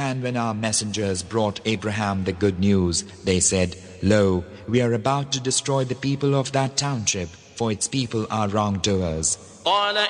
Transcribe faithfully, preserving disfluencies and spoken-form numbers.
And when our messengers brought Abraham the good news, they said, Lo, we are about to destroy the people of that township, for its people are wrongdoers.